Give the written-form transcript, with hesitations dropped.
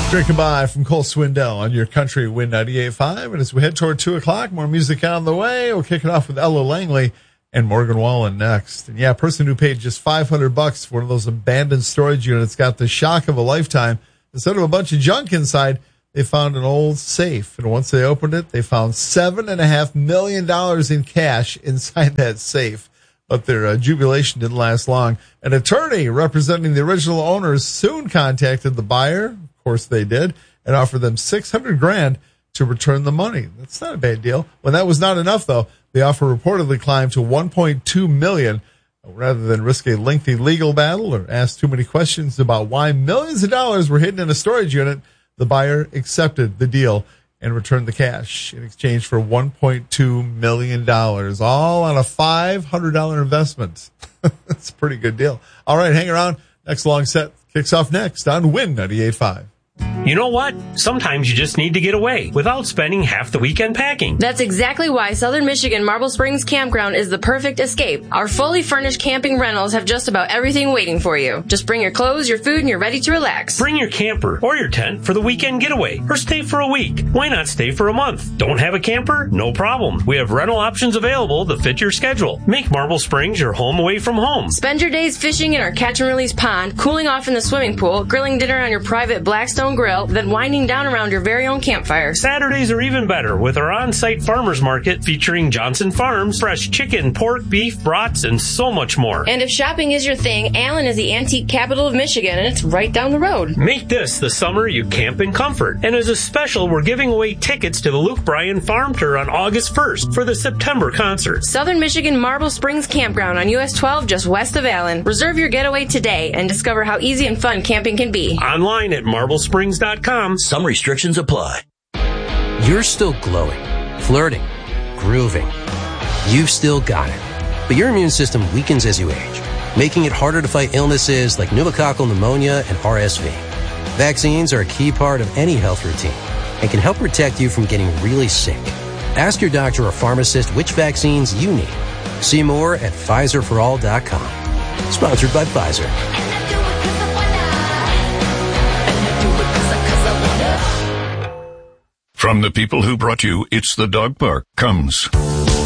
Drinking by from Cole Swindell on your country Win 98.5. And as we head toward 2 o'clock, more music on the way. We'll kick it off with Ella Langley and Morgan Wallen next. And yeah, a person who paid just $500 for one of those abandoned storage units got the shock of a lifetime. Instead of a bunch of junk inside, they found an old safe. And once they opened it, they found $7.5 million in cash inside that safe. But their jubilation didn't last long. An attorney representing the original owners soon contacted the buyer. Of course they did, and offered them $600,000 to return the money. That's not a bad deal. When that was not enough, though, the offer reportedly climbed to $1.2 million. Rather than risk a lengthy legal battle or ask too many questions about why millions of dollars were hidden in a storage unit, the buyer accepted the deal and returned the cash in exchange for $1.2 million, all on a $500 investment. That's a pretty good deal. All right, hang around. Next long set kicks off next on Win 98.5. You know what? Sometimes you just need to get away without spending half the weekend packing. That's exactly why Southern Michigan Marble Springs Campground is the perfect escape. Our fully furnished camping rentals have just about everything waiting for you. Just bring your clothes, your food, and you're ready to relax. Bring your camper or your tent for the weekend getaway, or stay for a week. Why not stay for a month? Don't have a camper? No problem. We have rental options available that fit your schedule. Make Marble Springs your home away from home. Spend your days fishing in our catch and release pond, cooling off in the swimming pool, grilling dinner on your private Blackstone grill, then winding down around your very own campfire. Saturdays are even better with our on-site farmers market featuring Johnson Farms, fresh chicken, pork, beef, brats, and so much more. And if shopping is your thing, Allen is the antique capital of Michigan, and it's right down the road. Make this the summer you camp in comfort. And as a special, we're giving away tickets to the Luke Bryan Farm Tour on August 1st for the September concert. Southern Michigan Marble Springs Campground on US 12 just west of Allen. Reserve your getaway today and discover how easy and fun camping can be. Online at marblesprings.com. Some restrictions apply. You're still glowing, flirting, grooving. You've still got it. But your immune system weakens as you age, making it harder to fight illnesses like pneumococcal pneumonia and RSV. Vaccines are a key part of any health routine and can help protect you from getting really sick. Ask your doctor or pharmacist which vaccines you need. See more at PfizerForAll.com. Sponsored by Pfizer. From the people who brought you It's the Dog Park comes